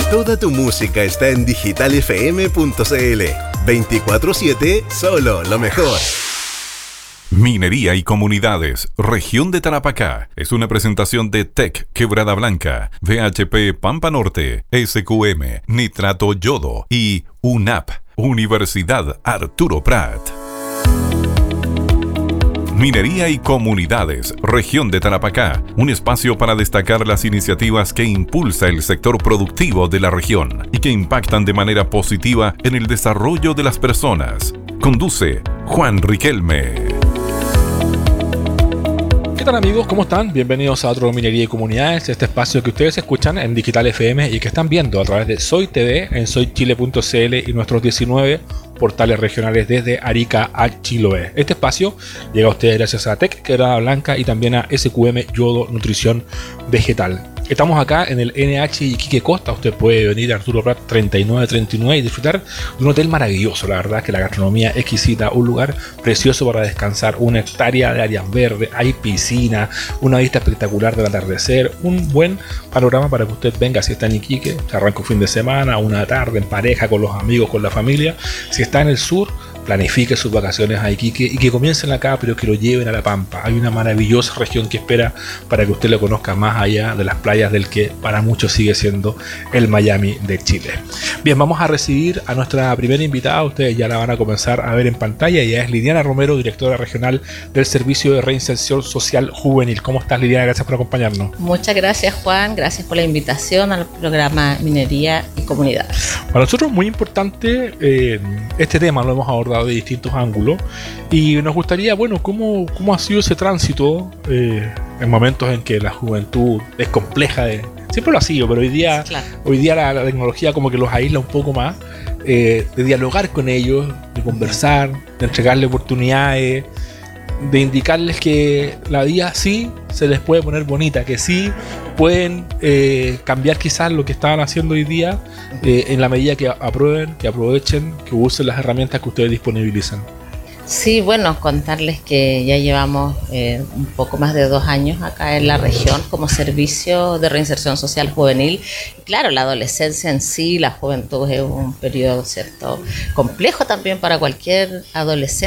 Toda tu música está en digitalfm.cl. 24/7, solo lo mejor. Minería y Comunidades, Región de Tarapacá. Es una presentación de TEC Quebrada Blanca, VHP Pampa Norte, SQM, Nitrato Yodo y UNAP, Universidad Arturo Prat. Minería y Comunidades, Región de Tarapacá, un espacio para destacar las iniciativas que impulsa el sector productivo de la región y que impactan de manera positiva en el desarrollo de las personas. Conduce Juan Riquelme. ¿Qué tal, amigos? ¿Cómo están? Bienvenidos a otro Minería y Comunidades, este espacio que ustedes escuchan en Digital FM y que están viendo a través de Soy TV en soychile.cl y nuestros 19 portales regionales desde Arica a Chiloé. Este espacio llega a ustedes gracias a TEC Quebrada Blanca y también a SQM Yodo Nutrición Vegetal. Estamos acá en el NH Iquique Costa. Usted puede venir a Arturo Prat 3939 y disfrutar de un hotel maravilloso. La verdad es que la gastronomía exquisita, un lugar precioso para descansar, una hectárea de áreas verdes, hay piscina, una vista espectacular del atardecer, un buen panorama para que usted venga si está en Iquique, se arranca un fin de semana, una tarde en pareja, con los amigos, con la familia. Si está en el sur, planifique sus vacaciones a Iquique y que comiencen acá, pero que lo lleven a La Pampa. Hay una maravillosa región que espera para que usted lo conozca más allá de las playas del que para muchos sigue siendo el Miami de Chile. Bien, vamos a recibir a nuestra primera invitada. Ustedes ya la van a comenzar a ver en pantalla. Ella es Liliana Romero, directora regional del Servicio de Reinserción Social Juvenil. ¿Cómo estás, Liliana? Gracias por acompañarnos. Muchas gracias, Juan. Gracias por la invitación al programa Minería y Comunidades. Para nosotros es muy importante este tema, lo hemos abordado de distintos ángulos y nos gustaría, bueno, cómo ha sido ese tránsito en momentos en que la juventud es compleja siempre lo ha sido, pero hoy día la tecnología como que los aísla un poco más, de dialogar con ellos, de conversar, de entregarles oportunidades, de indicarles que la vida sí se les puede poner bonita, que sí pueden cambiar quizás lo que estaban haciendo hoy día en la medida que aprueben, que aprovechen, que usen las herramientas que ustedes disponibilizan. Sí, bueno, contarles que ya llevamos un poco más de 2 años acá en la región como servicio de reinserción social juvenil. Y claro, la adolescencia en sí, la juventud es un periodo, ¿cierto?, complejo también para cualquier adolescente.